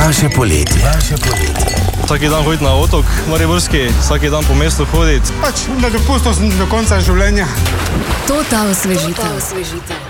Vaše poletje. Vsaki dan hoditi na otok, mariborski, vsaki dan po mestu hoditi. Pač na dopustu do konca življenja. To ta osvežitev.